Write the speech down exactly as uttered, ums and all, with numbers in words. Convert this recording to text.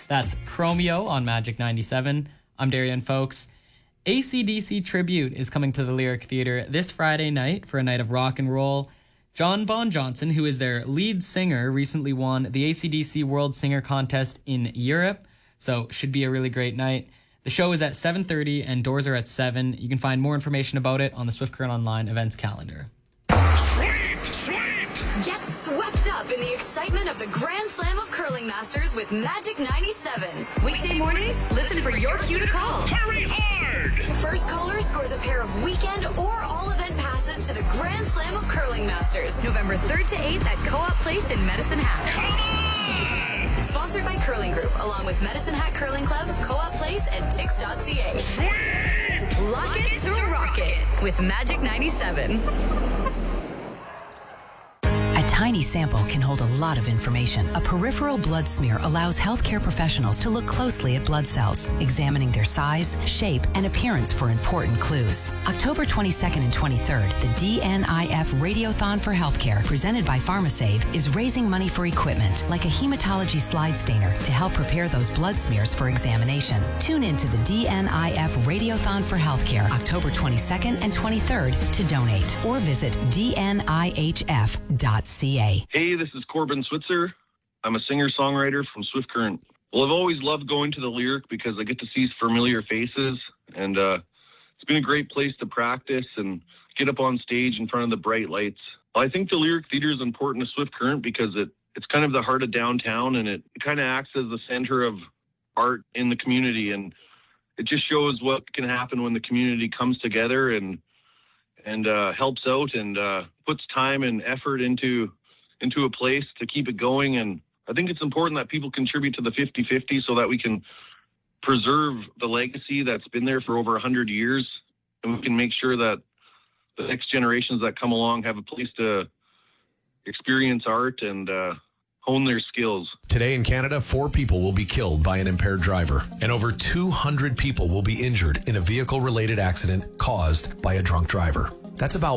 That's Chromeo on Magic ninety-seven. I'm Darian Folks. A C D C Tribute is coming to the Lyric Theatre this Friday night for a night of rock and roll. John Bon Johnson, who is their lead singer, recently won the A C D C World Singer Contest in Europe, so should be a really great night. The show is at seven thirty and doors are at seven. You can find more information about it on the Swift Current Online events calendar. Sweep! Sweep! Get swept up in the excitement of the Grand Slam of Curling Masters with Magic ninety-seven. Weekday mornings, listen for your cue to call. Hurry hard! First caller scores a pair of weekend or all-event passes to the Grand Slam of Curling Masters, November third to eighth at Co-op Place in Medicine Hat. Come on! Sponsored by Curling Group, along with Medicine Hat Curling Club, Co-op Place, and Tix dot C A. Sweep! Lock it to rock it with Magic ninety-seven. A tiny sample can hold a lot of information. A peripheral blood smear allows healthcare professionals to look closely at blood cells, examining their size, shape, and appearance for important clues. October twenty-second and twenty-third, the D N I F Radiothon for Healthcare, presented by PharmaSave, is raising money for equipment like a hematology slide stainer to help prepare those blood smears for examination. Tune in to the D N I F Radiothon for Healthcare, October twenty-second and twenty-third to donate, or visit D N I H F dot C A. Hey, this is Corbin Switzer. I'm a singer-songwriter from Swift Current. Well, I've always loved going to the Lyric because I get to see familiar faces, and uh, it's been a great place to practice and get up on stage in front of the bright lights. Well, I think the Lyric Theatre is important to Swift Current because it, it's kind of the heart of downtown, and it, it kind of acts as the center of art in the community, and it just shows what can happen when the community comes together and and uh, helps out and uh, puts time and effort into into a place to keep it going. And I think it's important that people contribute to the fifty-fifty so that we can preserve the legacy that's been there for over one hundred years, and we can make sure that the next generations that come along have a place to experience art and uh, hone their skills. Today in Canada, four people will be killed by an impaired driver, and over two hundred people will be injured in a vehicle-related accident caused by a drunk driver. That's about